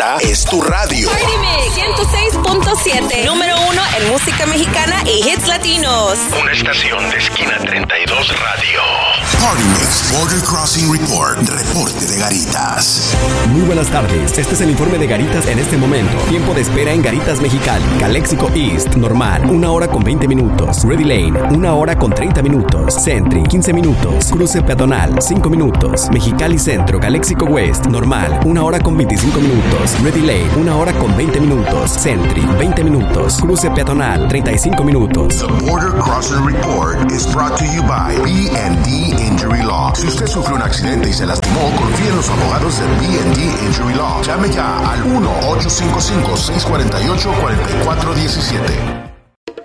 Esta es tu radio. Party Mix 106.7, número 1 en música mexicana y hits latinos. Una estación de esquina 32 radio. Party Mix Border Crossing Report. Reporte de Garitas. Muy buenas tardes. Este es el informe de Garitas en este momento. Tiempo de espera en Garitas Mexicali. Calexico East, normal, 1 hora con 20 minutos. Ready Lane, 1 hora con 30 minutos. Sentry, 15 minutos. Cruce peatonal, 5 minutos. Mexicali Centro, Calexico West, normal, 1 hora con 25 minutos. Ready Lane, 1 hora con 20 minutos. Sentry, 20 minutos. Cruce peatonal, 35 minutos. The Border Crossing Report is brought to you by B&D Injury Law. Si usted sufrió un accidente y se lastimó, confíe en los abogados de B&D Injury Law. Llame ya al 1-855-648-4417.